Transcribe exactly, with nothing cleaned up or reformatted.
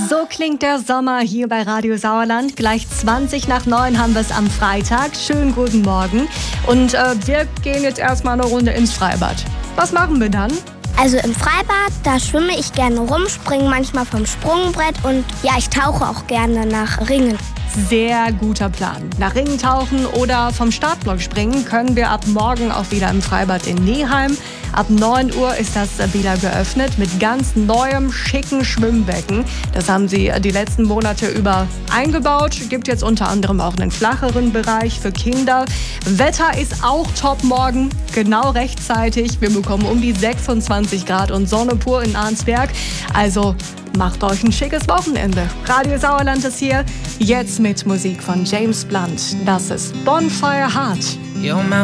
So klingt der Sommer hier bei Radio Sauerland. Gleich zwanzig nach neun haben wir es am Freitag. Schönen guten Morgen. Und äh, wir gehen jetzt erstmal eine Runde ins Freibad. Was machen wir dann? Also im Freibad, da schwimme ich gerne rum, springe manchmal vom Sprungbrett und ja, ich tauche auch gerne nach Ringen. Sehr guter Plan. Nach Ringen tauchen oder vom Startblock springen können wir ab morgen auch wieder im Freibad in Neheim. Ab neun Uhr ist das wieder geöffnet mit ganz neuem, schicken Schwimmbecken. Das haben sie die letzten Monate über eingebaut. Gibt jetzt unter anderem auch einen flacheren Bereich für Kinder. Wetter ist auch top morgen, genau rechtzeitig. Wir bekommen um die sechsundzwanzig Grad und Sonne pur in Arnsberg. Also macht euch ein schickes Wochenende. Radio Sauerland ist hier, jetzt mit Musik von James Blunt. Das ist Bonfire Heart.